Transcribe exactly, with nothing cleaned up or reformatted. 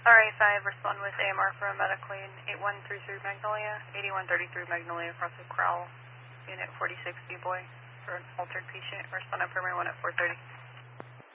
R A five, respond with A M R from medical aid eight one three three Magnolia, eighty-one thirty-three Magnolia across the Crowell, unit forty-six B-Boy for an altered patient. Respond on primary one at four thirty.